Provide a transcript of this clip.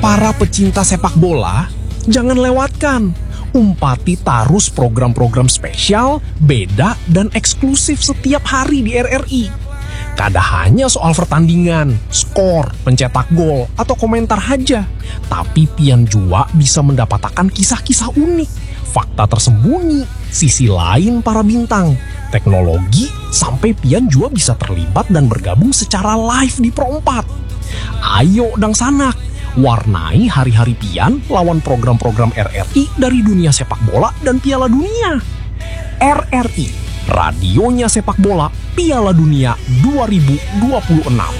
Para pecinta sepak bola, jangan lewatkan. Umpati Tarus program-program spesial, beda, dan eksklusif setiap hari di RRI. Kada hanya soal pertandingan, skor, pencetak gol, atau komentar aja. Tapi pian juga bisa mendapatkan kisah-kisah unik, fakta tersembunyi, sisi lain para bintang, teknologi, sampai pian juga bisa terlibat dan bergabung secara live di Pro 4. Ayo dang sanak, warnai hari-hari pian lawan program-program RRI dari dunia sepak bola dan Piala Dunia. RRI, radionya sepak bola Piala Dunia 2026.